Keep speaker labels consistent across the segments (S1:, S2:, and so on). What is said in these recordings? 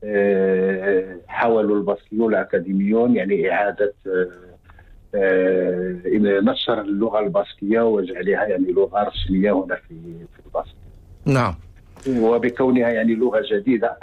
S1: حاولوا الباسكيون الأكاديميون يعني إعادة نشر اللغة الباسكية وجعلها يعني لغة رسمية هنا في الباسك.
S2: نعم.
S1: وبكونها يعني لغة جديدة،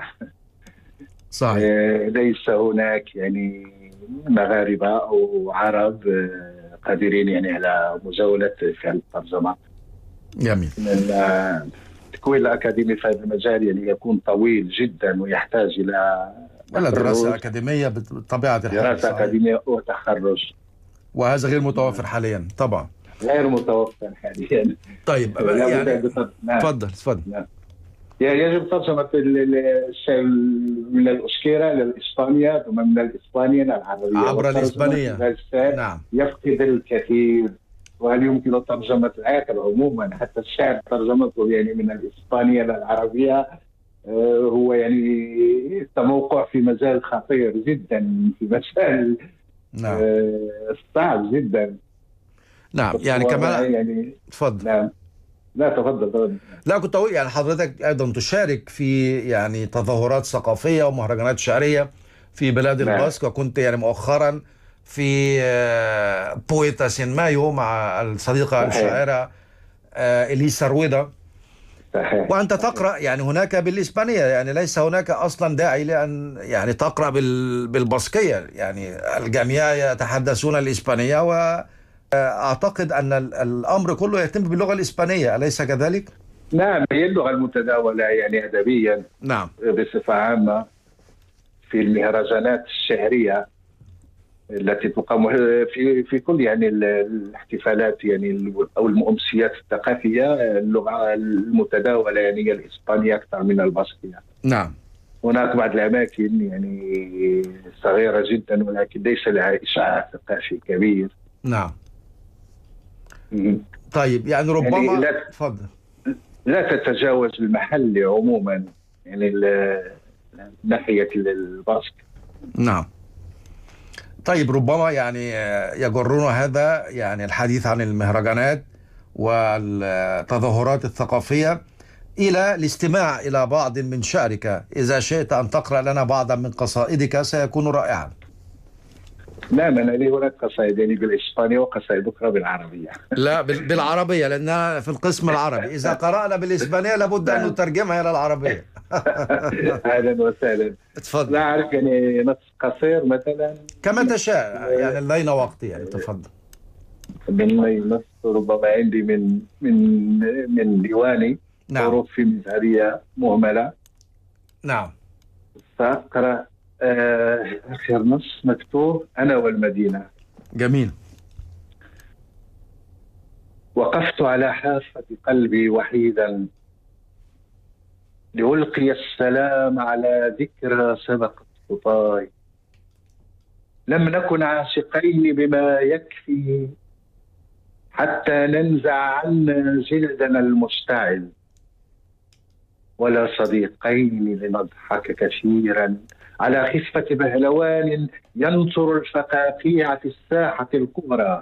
S2: صحيح.
S1: ليس هناك يعني مغاربة أو عرب قادرين يعني على مزاولة فعل الترجمة.
S2: جميل.
S1: التكوين الأكاديمي في هذا المجال يعني يكون طويل جدا ويحتاج إلى
S2: ولا دراسة أكاديمية بطبيعة الحال.
S1: دراسة أكاديمية وتخرج،
S2: وهذا غير متوفر حاليا طبعا.
S1: غير متوفر حاليا.
S2: طيب
S1: لابد
S2: يعني
S1: نعم.
S2: تفضل.
S1: نعم. يجب ترجمة الشيء من الأشكيرة إلى الإسبانية، ثم من الإسبانية إلى العربية،
S2: عبر
S1: والترجمة في
S2: الإسبانية.
S1: هذا الشيء
S2: نعم.
S1: يفقد الكثير. وهل يمكن ترجمة العقل عموما، حتى الشعر ترجمته يعني من الإسبانية إلى العربية هو يعني تموقع في مجال خطير جدا، في مجال
S2: نعم.
S1: صعب جدا.
S2: نعم يعني كمان
S1: يعني
S2: تفضل.
S1: نعم. لا تفضل.
S2: لا كنت أقول يعني حضرتك أيضا تشارك في يعني تظاهرات ثقافية ومهرجانات شعرية في بلاد
S1: نعم.
S2: الباسك، وكنت يعني مؤخرا في بويتا سين مايو مع الصديقة
S1: صحيح.
S2: الشاعرة إليسا رويدا.
S1: صحيح.
S2: وأنت
S1: صحيح.
S2: تقرأ يعني هناك بالإسبانية، يعني ليس هناك أصلا داعي لأن يعني تقرأ بالباسكية، يعني الجميع يتحدثون الإسبانية، وأعتقد أن الأمر كله يتم باللغة الإسبانية، أليس كذلك؟
S1: نعم، هي اللغة المتداولة يعني أدبيا
S2: نعم.
S1: بصفة عامة في المهرجانات الشعرية التي تقام في كل يعني الاحتفالات يعني أو الأمسيات الثقافية. اللغة المتداولة يعني هي الإسبانية أكثر من الباسكية.
S2: نعم.
S1: هناك بعض الأماكن يعني صغيرة جدا ولكن ليس لها إشعاع ثقافي كبير.
S2: نعم. طيب يعني
S1: يعني
S2: ربما تفضل.
S1: لا تتجاوز المحل عموما يعني ناحية الباسك.
S2: نعم. طيب ربما يعني يجرنا هذا يعني الحديث عن المهرجانات والتظاهرات الثقافية إلى الاستماع إلى بعض من شعرك. إذا شئت أن تقرأ لنا بعضا من قصائدك سيكون رائعا.
S1: نعم، أنا لي هناك قصائد يعني بالإسبانية وقصائد أخرى بالعربية.
S2: لا بالعربية لأننا في القسم العربي، إذا قرأنا بالإسبانية لابد أن
S1: نعم.
S2: نترجمها إلى العربية.
S1: أهلا وسهلا. لا
S2: تفضل
S1: أعرف يعني نص قصير مثلا.
S2: كما تشاء، يعني لدينا وقت، يعني تفضل.
S1: من نص ربما عندي من ديواني
S2: نعم.
S1: حروف في مزهرية مهملة.
S2: نعم.
S1: سأقرأ آخر نص مكتوب: أنا والمدينة.
S2: جميل.
S1: وقفت على حافة قلبي وحيدا لألقي السلام على ذكرى سبقت خطاي. لم نكن عاشقين بما يكفي حتى ننزع عنا جلدنا المشتعل، ولا صديقين لنضحك كثيرا على خفة بهلوان ينثر الفقاقيع في الساحة الكبرى،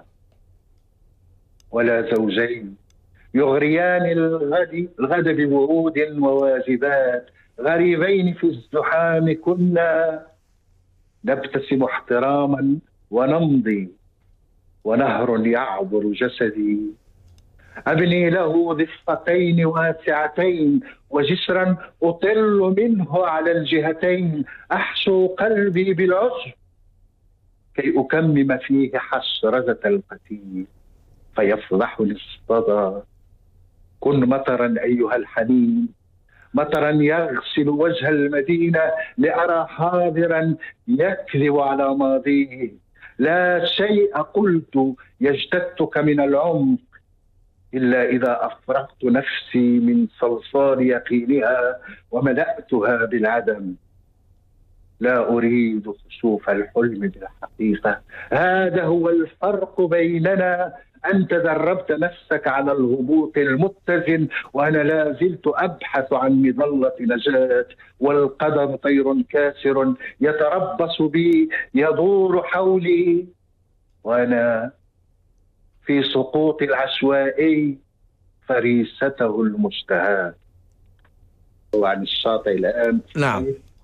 S1: ولا زوجين يغريان الغد بوعود وواجبات، غريبين في الزحام كنا نبتسم احتراما ونمضي، ونهر يعبر جسدي أبني له ضفتين واسعتين وجسرا أطل منه على الجهتين، أحشو قلبي بالعشب كي أكمم فيه حشرجة القتيل فيفضحني الصدى. كن مطرا أيها الحنين، مطرا يغسل وجه المدينة لأرى حاضرا يكذب على ماضيه. لا شيء قلت يجتثك من العمق إلا إذا أفرغت نفسي من صلصال يقينها وملأتها بالعدم. لا أريد خسوف الحلم بالحقيقة. هذا هو الفرق بيننا. أنت دربت نفسك على الهبوط المتزن وأنا لا زلت أبحث عن مظلة نجاة، والقدر طير كاسر يتربص بي يدور حولي وأنا في سقوط العشوائي فريسته المشتهاة. عن الشاطئ الآن.
S2: نعم.